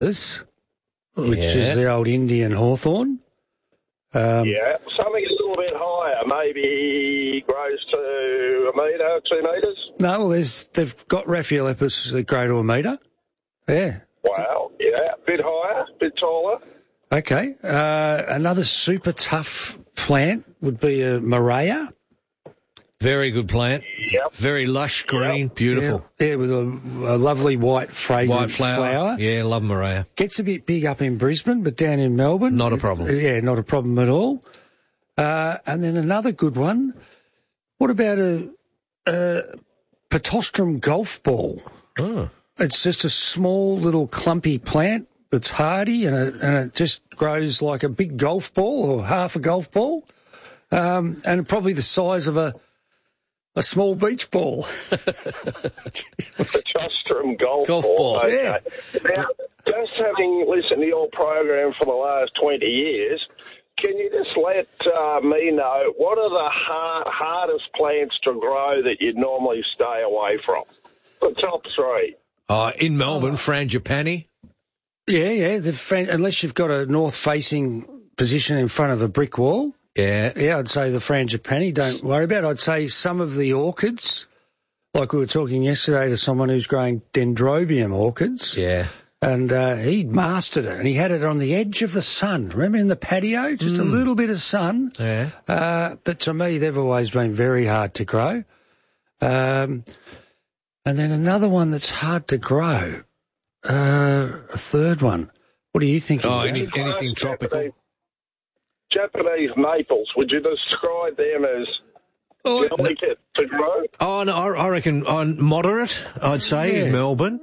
which is the old Indian hawthorn. Something a little bit higher, maybe grows to 1 metre, 2 metres. No, well, they've got Raphiolepis that grow to 1 metre. Yeah. Wow, yeah, a bit higher, a bit taller. Okay. Another super tough plant would be a Morea. Very good plant. Yep. Very lush green, beautiful. Yeah, with a lovely white fragrant flower. Yeah, love Morea. Gets a bit big up in Brisbane, but down in Melbourne, not a problem. Yeah, not a problem at all. And then another good one. What about a Pitostrum golf ball? Oh. It's just a small little clumpy plant that's hardy, and it just grows like a big golf ball or half a golf ball, and probably the size of a small beach ball. Pitostrum golf ball. Okay. Yeah. Now, just having listened to your program for the last 20 years, can you just let me know what are the hardest plants to grow that you'd normally stay away from? The top 3. In Melbourne, Frangipani. Yeah, unless you've got a north-facing position in front of a brick wall. Yeah. Yeah, I'd say the Frangipani, don't worry about it. I'd say some of the orchids, like we were talking yesterday to someone who's growing dendrobium orchids. Yeah. And he mastered it, and he had it on the edge of the sun. Remember in the patio? Just a little bit of sun. Yeah. But to me, they've always been very hard to grow. And then another one that's hard to grow. A third one. What are you thinking? Anything tropical? Japanese maples, would you describe them as delicate to grow? Oh, no, I reckon on moderate, I'd say, in Melbourne.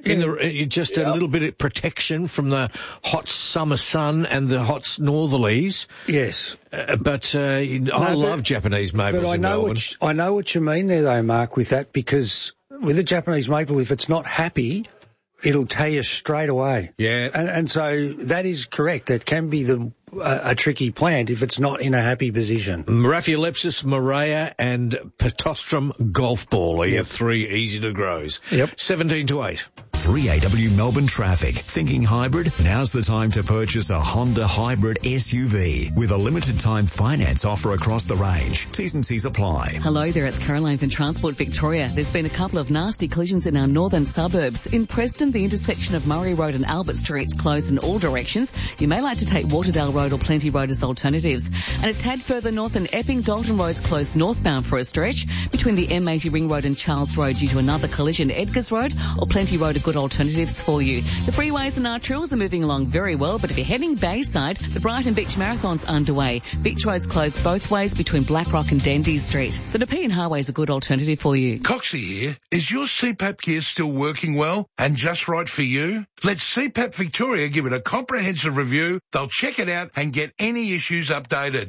Just a little bit of protection from the hot summer sun and the hot northerlies. Yes. But I love Japanese maples in Melbourne. I know what you mean there, though, Mark, with that, because with a Japanese maple, if it's not happy, it'll tell you straight away. Yeah. And so that is correct. That can be a tricky plant if it's not in a happy position. Raphiolepis, Morea, and Pitostrum golf ball are your 3 easy to grows. Yep. 17 to 8. 3AW Melbourne traffic. Thinking hybrid? Now's the time to purchase a Honda hybrid SUV with a limited time finance offer across the range. T's and C's apply. Hello there, it's Caroline from Transport Victoria. There's been a couple of nasty collisions in our northern suburbs. In Preston, the intersection of Murray Road and Albert Street's closed in all directions. You may like to take Waterdale Road or Plenty Road as alternatives. And a tad further north in Epping, Dalton Road's closed northbound for a stretch between the M80 Ring Road and Charles Road due to another collision. Edgars Road or Plenty Road are good alternatives for you. The freeways and arterials are moving along very well, but if you're heading Bayside, the Brighton Beach Marathon's underway. Beach Road's closed both ways between Blackrock and Dendy Street. The Nepean Highway's a good alternative for you. Coxie here. Is your CPAP gear still working well and just right for you? Let CPAP Victoria give it a comprehensive review. They'll check it out and get any issues updated.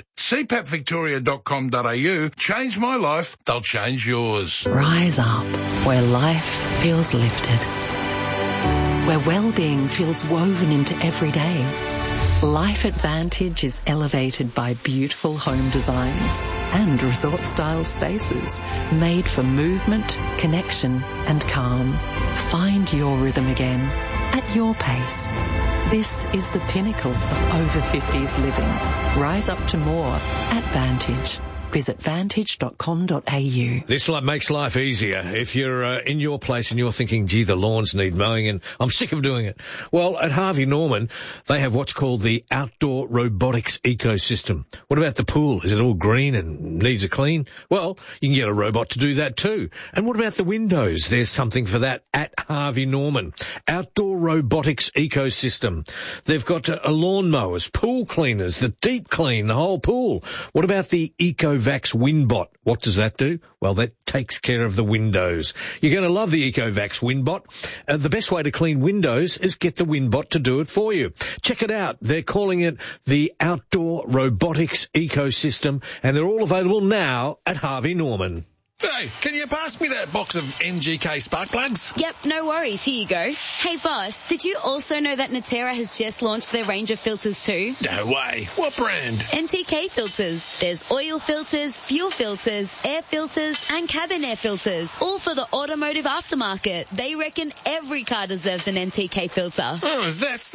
CPAPvictoria.com.au. Change my life, they'll change yours. Rise up where life feels lifted, where well-being feels woven into every day. Life Advantage is elevated by beautiful home designs and resort-style spaces made for movement, connection and calm. Find your rhythm again at your pace. This is the pinnacle of over 50s living. Rise up to more at Vantage. Visit vantage.com.au. This makes life easier. If you're in your place and you're thinking, gee, the lawns need mowing and I'm sick of doing it. Well, at Harvey Norman, they have what's called the outdoor robotics ecosystem. What about the pool? Is it all green and needs a clean? Well, you can get a robot to do that too. And what about the windows? There's something for that at Harvey Norman. Outdoor robotics ecosystem. They've got lawnmowers, pool cleaners, the deep clean, the whole pool. What about the EcoVax WinBot? What does that do? Well, that takes care of the windows. You're going to love the EcoVax WinBot. The best way to clean windows is get the WinBot to do it for you. Check it out. They're calling it the Outdoor Robotics Ecosystem, and they're all available now at Harvey Norman. Hey, can you pass me that box of NGK spark plugs? Yep, no worries. Here you go. Hey, boss, did you also know that Natera has just launched their range of filters too? No way. What brand? NTK filters. There's oil filters, fuel filters, air filters, and cabin air filters, all for the automotive aftermarket. They reckon every car deserves an NTK filter. Oh, is that